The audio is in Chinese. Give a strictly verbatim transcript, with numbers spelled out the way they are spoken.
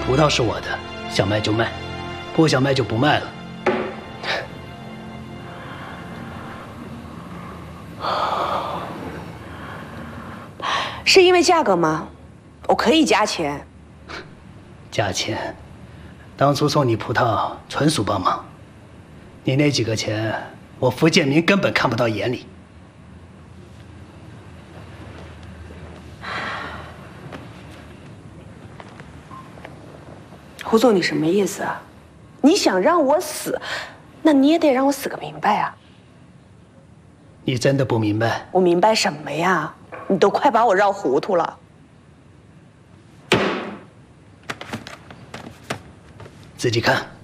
葡萄是我的，想卖就卖，不想卖就不卖了。 是因为价格吗？我可以加钱。 加钱？当初送你葡萄纯属帮忙，你那几个钱，我福建民根本看不到眼里。 胡总，你什么意思啊？你想让我死，那你也得让我死个明白啊！ 你真的不明白？ 我明白什么呀？你都快把我绕糊涂了。 自己看。